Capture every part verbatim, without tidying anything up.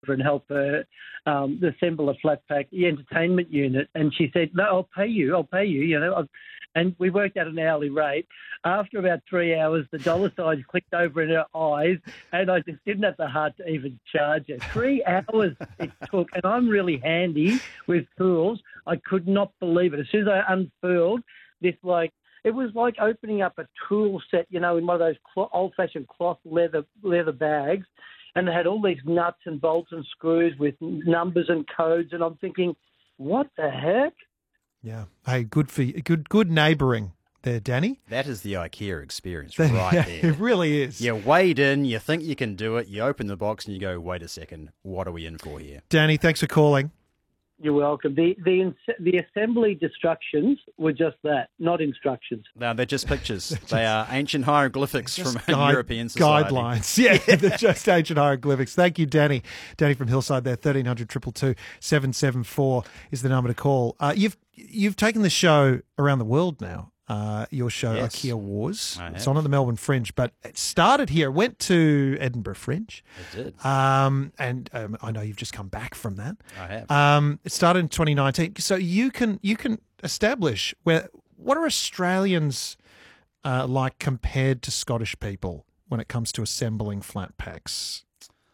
over and help her um, assemble a flat pack, the entertainment unit. And she said, no, I'll pay you, I'll pay you, you know. I've, and we worked out an hourly rate. After about three hours, the dollar signs clicked over in her eyes, and I just didn't have the heart to even charge her. Three hours it took, and I'm really handy with tools. I could not believe it. As soon as I unfurled this, like, it was like opening up a tool set, you know, in one of those cl- old-fashioned cloth leather leather bags, and they had all these nuts and bolts and screws with numbers and codes, and I'm thinking, what the heck? Yeah. Hey, good for you. Good, good neighbouring there, Danny. That is the IKEA experience right yeah, there. It really is. You wade in, you think you can do it, you open the box and you go, wait a second, what are we in for here? Danny, thanks for calling. You're welcome. The the the assembly instructions were just that, not instructions. No, they're just pictures. they are ancient hieroglyphics from guide, European society. Guidelines. Yeah, they're just ancient hieroglyphics. Thank you, Danny. Danny from Hillside there, thirteen hundred, two two two, seven seven four is the number to call. Uh, you've you've taken the show around the world now. Uh, your show, yes. IKEA Wars. I It's have. on at the Melbourne Fringe, but it started here, went to Edinburgh Fringe. It did. Um, and um, I know you've just come back from that. I have. Um, it started in twenty nineteen. So you can you can establish where what are Australians uh, like compared to Scottish people when it comes to assembling flat packs?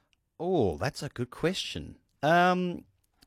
Oh, that's a good question. Um,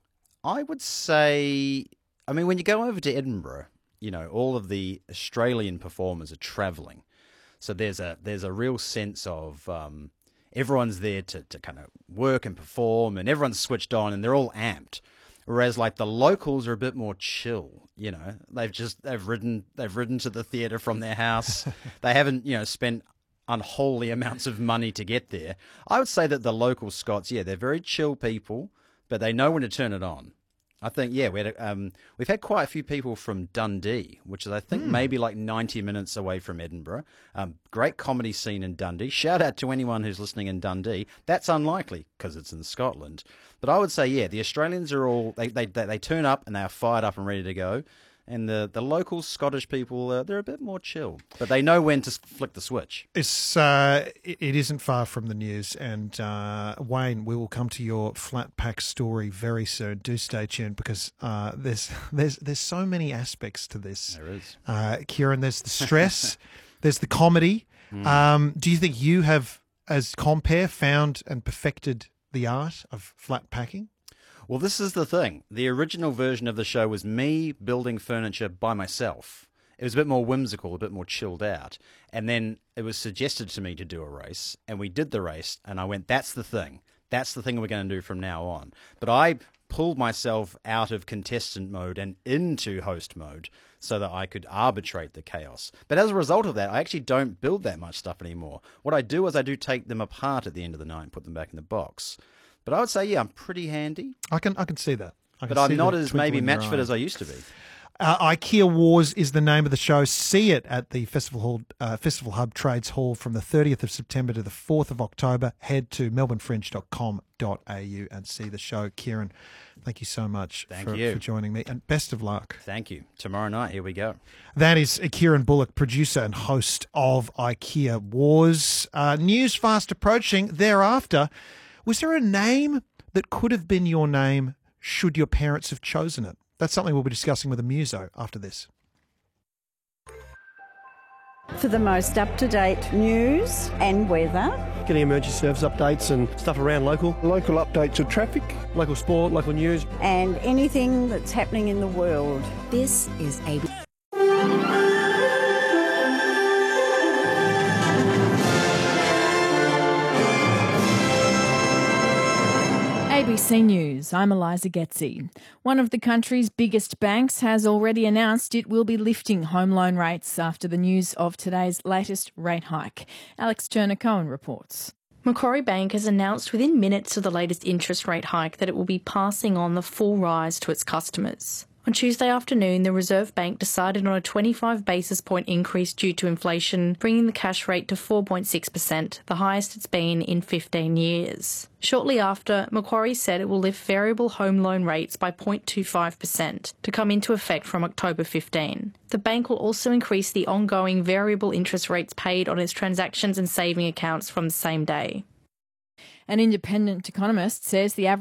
I would say, I mean, when you go over to Edinburgh, you know, all of the Australian performers are travelling. So there's a there's a real sense of um, everyone's there to, to kind of work and perform, and everyone's switched on and they're all amped. Whereas like the locals are a bit more chill, you know. They've just they've ridden they've ridden to the theatre from their house. They haven't, you know, spent unholy amounts of money to get there. I would say that the local Scots, yeah, they're very chill people, but they know when to turn it on. I think, yeah, we had a, um, we've had quite a few people from Dundee, which is, I think, mm. maybe like ninety minutes away from Edinburgh. Um, great comedy scene in Dundee. Shout out to anyone who's listening in Dundee. That's unlikely because it's in Scotland. But I would say, yeah, the Australians are all, they, they, they, they turn up and they are fired up and ready to go. And the, the local Scottish people, uh, they're a bit more chill. But they know when to flick the switch. It's, uh, it, it isn't far from the news. And uh, Wayne, we will come to your flat pack story very soon. Do stay tuned because uh, there's there's there's so many aspects to this. There is. Uh, Kieran, there's the stress, there's the comedy. Mm. Um, do you think you have, as compere, found and perfected the art of flat packing? Well, this is the thing. The original version of the show was me building furniture by myself. It was a bit more whimsical, a bit more chilled out. And then it was suggested to me to do a race, and we did the race, and I went, that's the thing. That's the thing we're going to do from now on. But I pulled myself out of contestant mode and into host mode so that I could arbitrate the chaos. But as a result of that, I actually don't build that much stuff anymore. What I do is I do take them apart at the end of the night and put them back in the box. But I would say, yeah, I'm pretty handy. I can I can see that. I can but I'm see not the as twinkle maybe in your match fit eye. as I used to be. Uh, IKEA Wars is the name of the show. See it at the Festival Hall, uh, Festival Hub Trades Hall from the thirtieth of September to the fourth of October. Head to melbourne fringe dot com dot a u and see the show. Kieran, thank you so much Thank for, you. for joining me, and best of luck. Thank you. Tomorrow night, here we go. That is Kieran Bullock, producer and host of IKEA Wars. Uh, news fast approaching. Thereafter, was there a name that could have been your name should your parents have chosen it? That's something we'll be discussing with a muso after this. For the most up-to-date news and weather. Getting emergency service updates and stuff around local. Local updates of traffic. Local sport, local news. And anything that's happening in the world. This is A B C. A B C News, I'm Eliza Getzi. One of the country's biggest banks has already announced it will be lifting home loan rates after the news of today's latest rate hike. Alex Turner-Cohen reports. Macquarie Bank has announced within minutes of the latest interest rate hike that it will be passing on the full rise to its customers. On Tuesday afternoon, the Reserve Bank decided on a twenty-five basis point increase due to inflation, bringing the cash rate to four point six percent, the highest it's been in fifteen years. Shortly after, Macquarie said it will lift variable home loan rates by zero point two five percent to come into effect from October fifteenth. The bank will also increase the ongoing variable interest rates paid on its transactions and saving accounts from the same day. An independent economist says the average